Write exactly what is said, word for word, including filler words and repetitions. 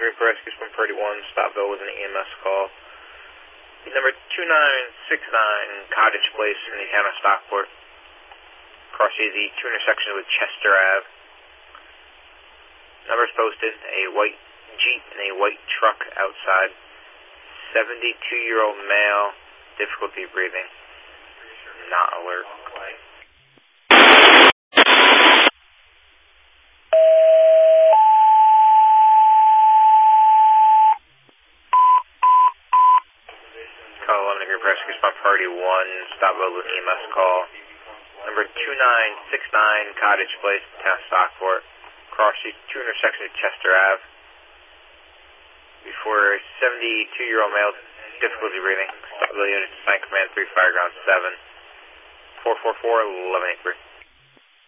Green for Rescue from Purdy one, Stopville with an E M S call. Number two nine six nine, Cottage Place in the town of Stockport. Crosses the two intersections with Chester Avenue. Numbers posted, a white Jeep and a white truck outside. seventy-two-year-old male, difficulty breathing. Not alert. Call eleven Green Press Response Party one, Stopville with E M S call. Number two nine six nine, Cottage Place, town of Stockport. Cross the two intersections of Chester Avenue. Before a seventy-two-year-old male, difficulty breathing. Stopville units, Sign Command three, Fireground seven. four four four, eleven eight three.